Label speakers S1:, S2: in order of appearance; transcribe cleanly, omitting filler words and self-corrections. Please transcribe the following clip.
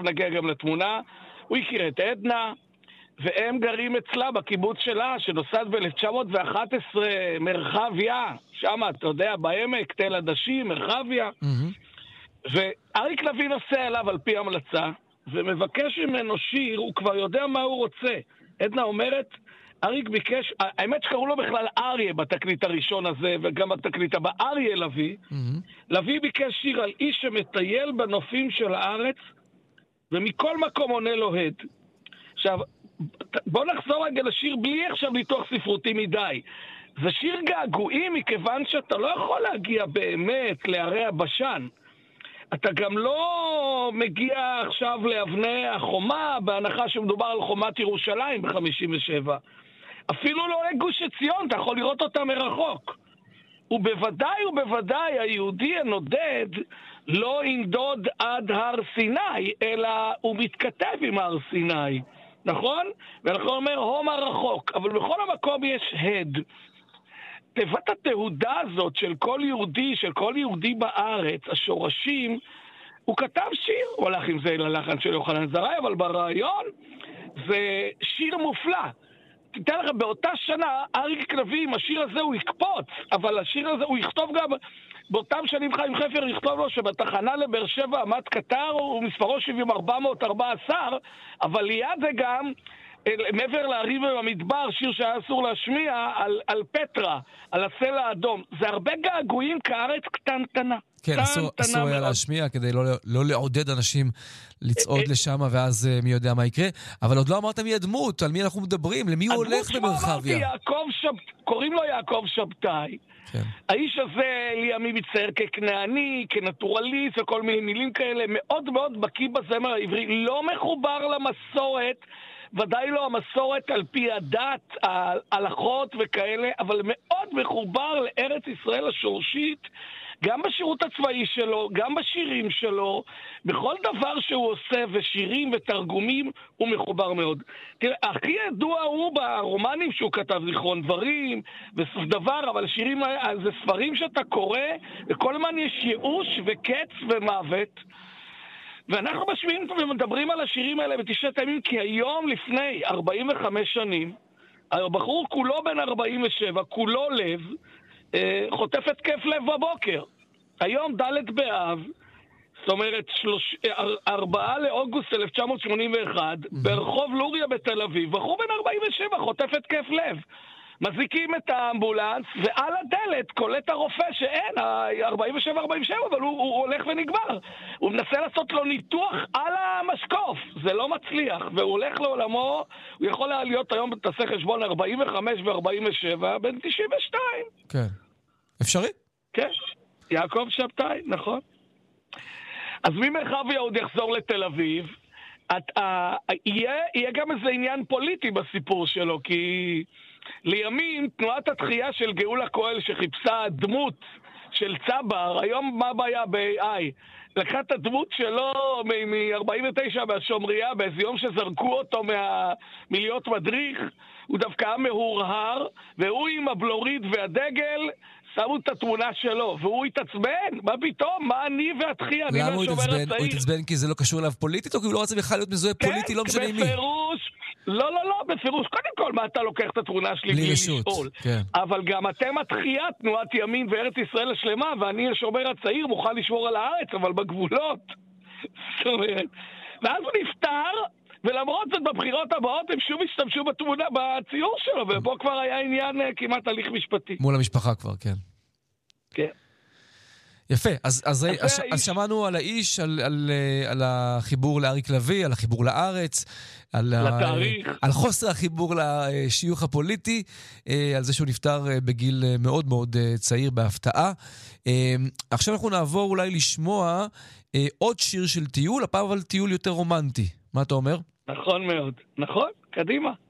S1: נגיע גם לתמונה. הוא הכיר את עדנה, והם גרים אצלה בקיבוץ שלה, שנוסד ב-1911, מרחביה, שם, אתה יודע, בעמק, תל עדשים, מרחביה. ואריק לביא נוסע אליו על פי המלצה, ומבקש ממנו שיר, הוא כבר יודע מה הוא רוצה. עדנה אומרת, אריק ביקש, האמת שקראו לו בכלל אריה בתקליט הראשון הזה, וגם בתקליט הבא, אריה לביא. לביא ביקש שיר על איש שמטייל בנופים של הארץ, ומכל מקום עונה לו הד. עכשיו, בוא נחזור רגע לשיר בלי עכשיו ניתוח ספרותי מדי. זה שיר געגועים מכיוון שאתה לא יכול להגיע באמת לערי הבשן. אתה גם לא מגיע עכשיו לאבני החומה, בהנחה שמדובר על חומת ירושלים ב-57. אפילו לא לגוש עציון, אתה יכול לראות אותה מרחוק. ובוודאי היהודי הנודד לא ינדוד עד הר סיני, אלא הוא מתכתב עם הר סיני. נכון? ואנחנו אומר, הומה רחוק. אבל בכל המקום יש הד. תיבת התהודה הזאת של כל יהודי בארץ, השורשים, הוא כתב שיר, הוא הלך עם זה ללחן של יוחנן זרעי, אבל ברעיון זה שיר מופלא. תתן לך, באותה שנה, אריק לביא, עם השיר הזה הוא יקפוץ, אבל השיר הזה הוא יכתוב גם, באותם שנים חיים חפר יכתוב לו שבתחנה לבאר שבע עמד קטר, הוא מספרו 7414, אבל ליד זה גם, מעבר להרים במדבר, שיר שהיה אסור להשמיע, על פטרה, על הסלע האדום. זה הרבה געגועים כארץ קטנטנה.
S2: כן, אסור היה להשמיע כדי לא לעודד אנשים לצעוד לשם, ואז מי יודע מה יקרה. אבל עוד לא אמרת מי הדמות, על מי אנחנו מדברים, למי הוא הולך במרחביה.
S1: קוראים לו יעקב שבתאי. האיש הזה לימים יצייר ככנעני, כנטורליסט וכל מיני מילים כאלה, מאוד מאוד בקיא בזמר העברי, לא מחובר למסורת, ודאי לא המסורת על פי הדת, ההלכות וכאלה, אבל מאוד מחובר לארץ ישראל השורשית, גם בשירות הצבאי שלו, גם בשירים שלו, בכל דבר שהוא עושה, ושירים ותרגומים, הוא מחובר מאוד. תראה, הכי ידוע הוא ברומנים שהוא כתב, זיכרון דברים, וסוף דבר, אבל שירים, זה ספרים שאתה קורא, וכל הזמן יש ייאוש וקץ ומוות. ואנחנו משמיעים ומדברים על השירים האלה בתשעת הימים, כי היום לפני 45 שנים, הבחור כולו בן 47, כולו לב, חוטף התקף לב בבוקר. היום ד' באב, זאת אומרת 4 לאוגוסט 1981, ברחוב לוריה בתל אביב, בחור בן 47 חוטף התקף לב. מזיקים את האמבולנס, ועל הדלת קולט הרופא שאין, 47, אבל הוא הולך ונגמר. הוא מנסה לעשות לו ניתוח על המשקוף, זה לא מצליח, והוא הולך לעולמו, הוא יכול להיות היום, תעשה חשבון 45 ו-47, בן 92.
S2: כן. אפשרי?
S1: כן. יעקב שבתאי, נכון. אז ממרחביה עוד יחזור לתל אביב, יהיה גם איזה עניין פוליטי בסיפור שלו, כי לימים תנועת התחייה של גאולה כהן שחיפשה דמות של צבר, היום מה הבעיה ב-AI? לקחה את הדמות שלו מ-49 מהשומריה, באיזה יום שזרקו אותו מלהיות מדריך, הוא דווקא היה מהורהר, והוא עם הבלורית והדגל שמו את התמונה שלו, והוא התעצבן, מה פתאום? מה אני והתחייה?
S2: למה הוא התעצבן? כי זה לא קשור אליו פוליטית, או כי הוא לא רוצה בכלל להיות מזוהה פוליטי, לא משנה מי?
S1: לא, בפירוש, קודם כל, מה אתה לוקח את התמונה שלי בלי לשאול? אבל גם אתם התחייה, תנועת ימין וארץ ישראל השלמה, ואני השומר הצעיר מוכן לשמור על הארץ, אבל בגבולות. זאת אומרת, ואז הוא נפטר, ולמרות זאת בבחירות הבאות הם שוב השתמשו בתמונה, בציור שלו, ופה כבר היה עניין כמעט הליך משפטי.
S2: מול המשפחה כבר, כן. כן. יפה, אז שמענו על האיש, על החיבור לאריק לביא, על החיבור לארץ, על חוסר החיבור לשיוך הפוליטי, על זה שהוא נפטר בגיל מאוד מאוד צעיר בהפתעה. עכשיו אנחנו נעבור אולי לשמוע עוד שיר של טיול, הפעם אבל טיול יותר רומנטי. מה אתה אומר?
S1: נכון מאוד, נכון, קדימה.